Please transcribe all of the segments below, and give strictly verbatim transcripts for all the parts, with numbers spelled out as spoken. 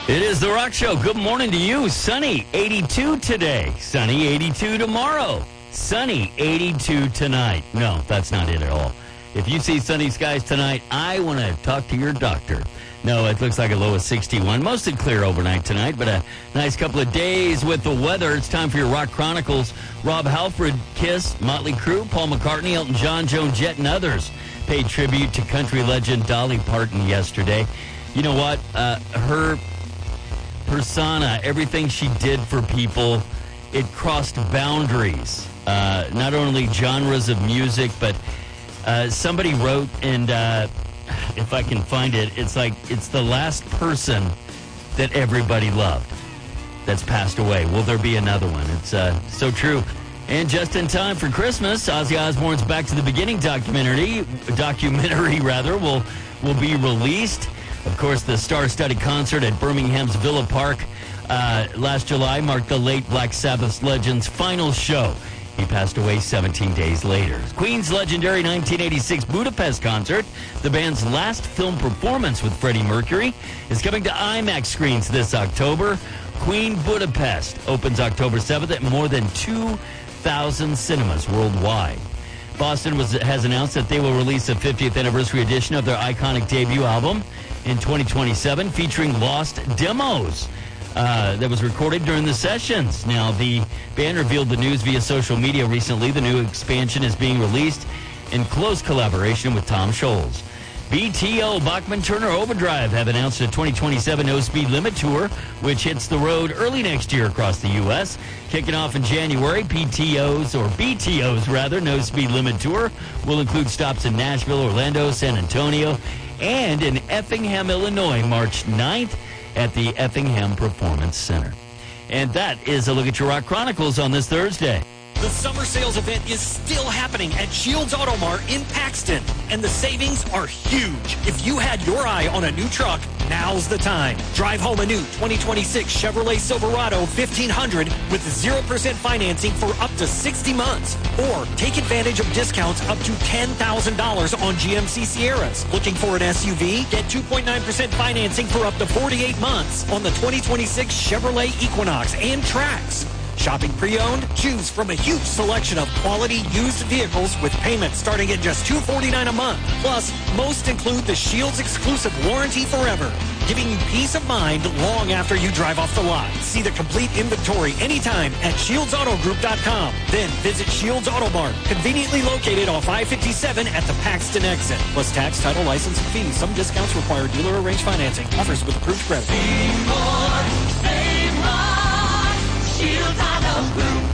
It is The Rock Show. Good morning to you. Sunny, eighty-two today. Sunny, eighty-two tomorrow. Sunny, eighty-two tonight. No, that's not it at all. If you see sunny skies tonight, I want to talk to your doctor. No, it looks like a low of sixty-one. Mostly clear overnight tonight, but a nice couple of days with the weather. It's time for your Rock Chronicles. Rob Halford, Kiss, Motley Crue, Paul McCartney, Elton John, Joan Jett, and others paid tribute to country legend Dolly Parton yesterday. You know what? Uh, her persona, everything she did for people, it crossed boundaries. Uh, not only genres of music, but uh, somebody wrote, and uh, if I can find it, it's like it's the last person that everybody loved that's passed away. Will there be another one? It's uh, so true. And just in time for Christmas, Ozzy Osbourne's Back to the Beginning documentary, documentary rather, will will be released. Of course, the star-studded concert at Birmingham's Villa Park uh, last July marked the late Black Sabbath legend's final show. He passed away seventeen days later. Queen's legendary nineteen eighty-six Budapest concert, the band's last film performance with Freddie Mercury, is coming to IMAX screens this October. Queen Budapest opens October seventh at more than two thousand cinemas worldwide. Boston was, has announced that they will release a fiftieth anniversary edition of their iconic debut album in twenty twenty-seven, featuring lost demos uh, that was recorded during the sessions. Now, the band revealed the news via social media recently. The new expansion is being released in close collaboration with Tom Scholz. B T O, Bachman Turner Overdrive, have announced a twenty twenty-seven No Speed Limit Tour, which hits the road early next year across the U S Kicking off in January, P T O's, or B T O's rather, No Speed Limit Tour will include stops in Nashville, Orlando, San Antonio, and in Effingham, Illinois, March ninth at the Effingham Performance Center. And that is a look at your Rock Chronicles on this Thursday. The summer sales event is still happening at Shields Auto Mart in Paxton, and the savings are huge. If you had your eye on a new truck, now's the time. Drive home a new twenty twenty-six Chevrolet Silverado fifteen hundred with zero percent financing for up to sixty months. Or take advantage of discounts up to ten thousand dollars on G M C Sierras. Looking for an S U V? Get two point nine percent financing for up to forty-eight months on the twenty twenty-six Chevrolet Equinox and Trax. Shopping pre-owned? Choose from a huge selection of quality used vehicles with payments starting at just two hundred forty-nine dollars a month. Plus, most include the Shields exclusive warranty forever, giving you peace of mind long after you drive off the lot. See the complete inventory anytime at shields auto group dot com. Then visit Shields Auto Mart, conveniently located off I fifty-seven at the Paxton exit. Plus tax, title, license, and fees. Some discounts require dealer arranged financing. Offers with approved credit. Save more, save more. Shields Auto Group.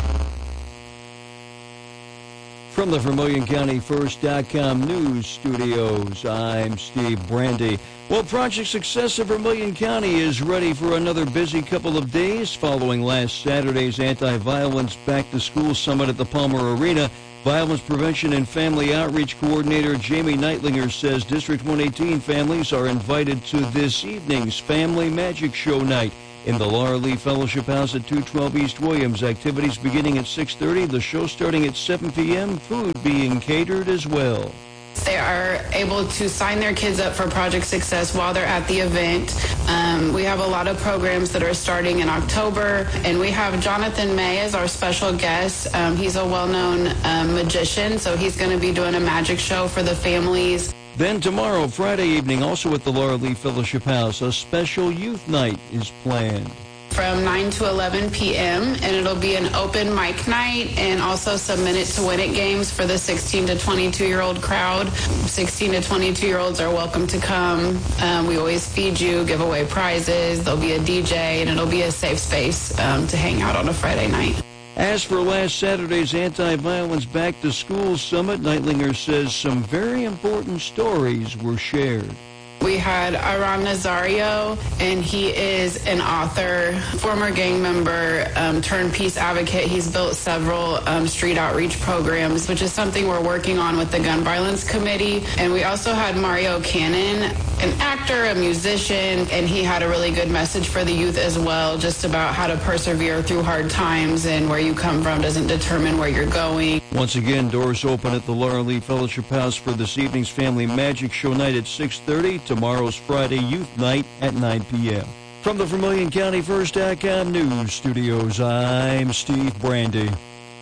From the Vermilion County First dot com news studios, I'm Steve Brandy. Well, Project Success of Vermilion County is ready for another busy couple of days following last Saturday's Anti-Violence Back to School Summit at the Palmer Arena. Violence Prevention and Family Outreach Coordinator Jamie Neitlinger says District one eighteen families are invited to this evening's Family Magic Show night in the Laura Lee Fellowship House at two twelve East Williams. Activities beginning at six thirty, the show starting at seven p.m., food being catered as well. They are able to sign their kids up for Project Success while they're at the event. Um, we have a lot of programs that are starting in October, and we have Jonathan May as our special guest. Um, he's a well-known um, magician, so he's going to be doing a magic show for the families. Then tomorrow, Friday evening, also at the Laura Lee Fellowship House, a special youth night is planned. From nine to eleven p.m., and it'll be an open mic night and also some Minute to Win It games for the sixteen to twenty-two-year-old crowd. sixteen to twenty-two-year-olds are welcome to come. Um, we always feed you, give away prizes. There'll be a D J, and it'll be a safe space um, to hang out on a Friday night. As for last Saturday's Anti-Violence Back to School Summit, Neitlinger says some very important stories were shared. We had Aram Nazario, and he is an author, former gang member, um, turned peace advocate. He's built several um, street outreach programs, which is something we're working on with the Gun Violence Committee. And we also had Mario Cannon, an actor, a musician, and he had a really good message for the youth as well, just about how to persevere through hard times, and where you come from doesn't determine where you're going. Once again, doors open at the Laura Lee Fellowship House for this evening's Family Magic Show night at six thirty. Tomorrow's Friday Youth Night at nine p.m. From the Vermilion County First dot com News Studios, I'm Steve Brandy.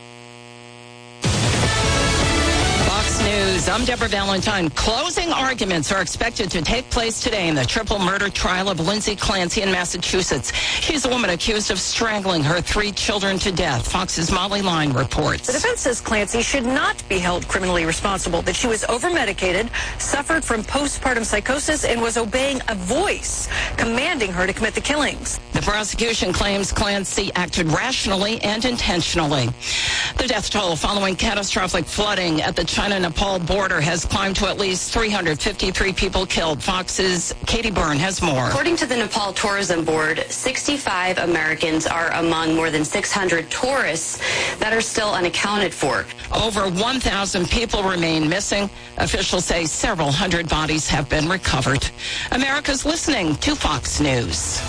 News. I'm Deborah Valentine. Closing arguments are expected to take place today in the triple murder trial of Lindsay Clancy in Massachusetts. She's a woman accused of strangling her three children to death. Fox's Molly Line reports. The defense says Clancy should not be held criminally responsible, that she was over-medicated, suffered from postpartum psychosis, and was obeying a voice commanding her to commit the killings. The prosecution claims Clancy acted rationally and intentionally. The death toll following catastrophic flooding at the China-Nepal border has climbed to at least three hundred fifty-three people killed. Fox's Katie Byrne has more. According to the Nepal Tourism Board, sixty-five Americans are among more than six hundred tourists that are still unaccounted for. Over one thousand people remain missing. Officials say several hundred bodies have been recovered. America's listening to Fox News.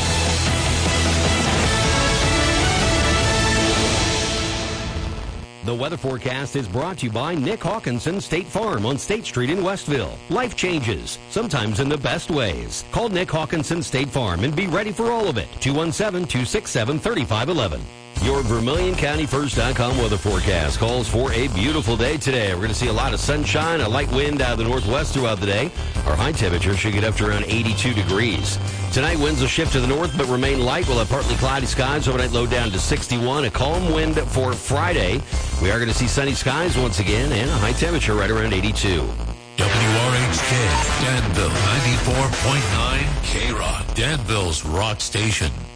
The weather forecast is brought to you by Nick Hawkinson State Farm on State Street in Westville. Life changes, sometimes in the best ways. Call Nick Hawkinson State Farm and be ready for all of it. two one seven, two six seven, three five one one. Your Vermilion County First dot com weather forecast calls for a beautiful day today. We're going to see a lot of sunshine, a light wind out of the northwest throughout the day. Our high temperature should get up to around eighty-two degrees. Tonight, winds will shift to the north but remain light. We'll have partly cloudy skies. Overnight low down to sixty-one. A calm wind for Friday. We are going to see sunny skies once again and a high temperature right around eighty-two. W R H K, Danville ninety-four point nine K-Rock, Danville's rock station.